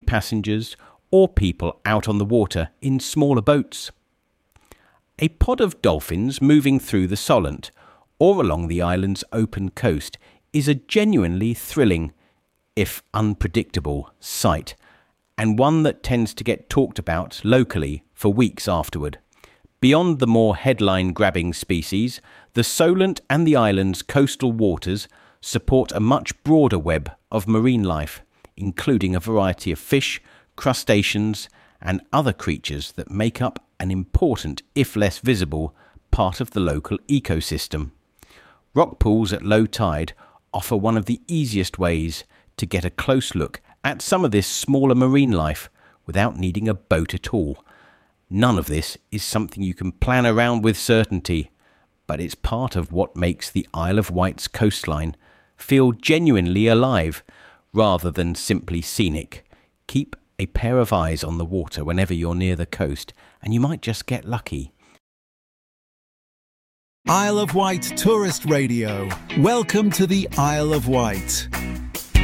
passengers or people out on the water in smaller boats. A pod of dolphins moving through the Solent or along the island's open coast is a genuinely thrilling, if unpredictable, sight, and one that tends to get talked about locally for weeks afterward. Beyond the more headline-grabbing species, the Solent and the island's coastal waters support a much broader web of marine life, including a variety of fish, crustaceans, and other creatures that make up an important, if less visible, part of the local ecosystem. Rock pools at low tide offer one of the easiest ways to get a close look at some of this smaller marine life without needing a boat at all. None of this is something you can plan around with certainty, but it's part of what makes the Isle of Wight's coastline feel genuinely alive rather than simply scenic. Keep a pair of eyes on the water whenever you're near the coast, and you might just get lucky. Isle of Wight Tourist Radio. Welcome to the Isle of Wight.